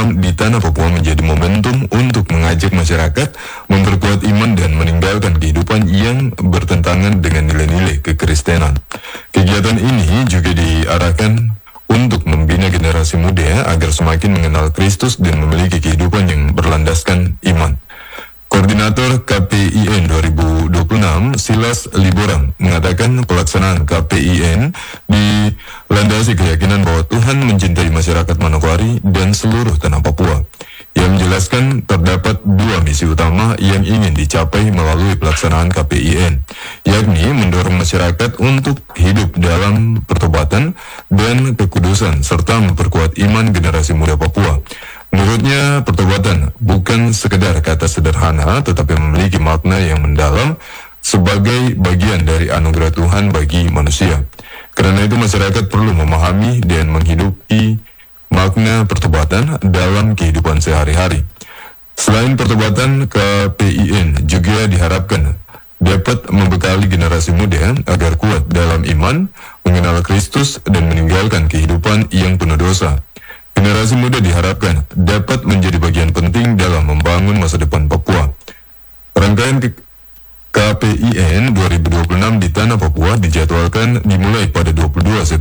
2026 di Tanah Papua menjadi momentum untuk mengajak masyarakat memperkuat iman dan meninggalkan kehidupan yang bertentangan dengan nilai-nilai kekristenan. Kegiatan ini juga diarahkan untuk membina generasi muda agar semakin mengenal Kristus dan memiliki kehidupan yang berlandaskan iman. Koordinator KPIN 2026, Silas Liborang, mengatakan pelaksanaan KPIN dilandasi keyakinan bahwa Tuhan mencintai masyarakat Manokwari dan seluruh tanah Papua. Ia menjelaskan terdapat dua misi utama yang ingin dicapai melalui pelaksanaan KPIN, yakni mendorong masyarakat untuk hidup dalam pertobatan dan kekudusan, serta memperkuat iman generasi muda Papua. Menurutnya, pertobatan bukan sekedar kata sederhana, tetapi memiliki makna yang mendalam sebagai bagian dari anugerah Tuhan bagi manusia. Karena itu, masyarakat perlu memahami dan menghidupi makna pertobatan dalam kehidupan sehari-hari. Selain pertobatan, KPIN juga diharapkan dapat membekali generasi muda agar kuat dalam iman, mengenal Kristus, dan meninggalkan kehidupan yang penuh dosa. Generasi muda diharapkan dapat menjadi bagian penting dalam membangun masa depan Papua. Rangkaian KPIN 2026 di Tanah Papua dijadwalkan dimulai pada 22 September